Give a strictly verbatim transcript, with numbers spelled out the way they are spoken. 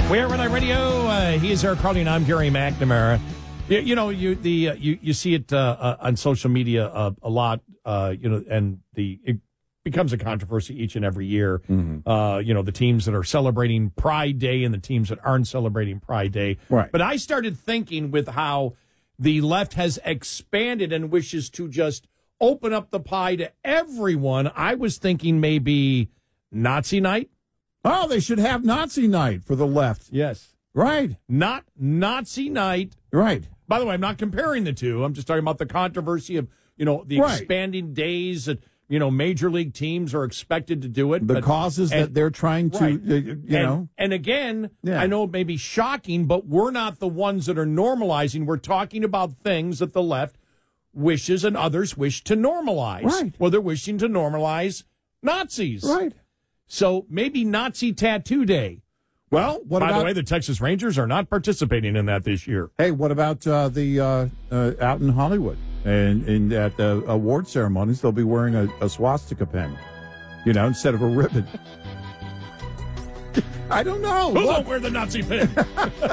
We're Red Eye Radio. Uh, he is Eric Carly, and I'm Gary McNamara. You, you know, you the uh, you you see it uh, uh, on social media uh, a lot. Uh, you know, and the it becomes a controversy each and every year. Mm-hmm. Uh, you know, the teams that are celebrating Pride Day and the teams that aren't celebrating Pride Day. Right. But I started thinking with how the left has expanded and wishes to just open up the pie to everyone. I was thinking maybe Nazi night. Oh, they should have Nazi night for the left. Yes. Right. Not Nazi night. Right. By the way, I'm not comparing the two. I'm just talking about the controversy of, you know, the right. expanding days that, you know, major league teams are expected to do it. The but, causes and, that they're trying to, right. uh, you and, know. And again, yeah. I know it may be shocking, but we're not the ones that are normalizing. We're talking about things that the left wishes and others wish to normalize. Right. Well, they're wishing to normalize Nazis. Right. So maybe Nazi Tattoo Day. Well, what by about, the way, the Texas Rangers are not participating in that this year. Hey, what about uh, the uh, uh, out in Hollywood and, and at the award ceremonies? They'll be wearing a, a swastika pen, you know, instead of a ribbon. I don't know. Who Look. won't wear the Nazi pin?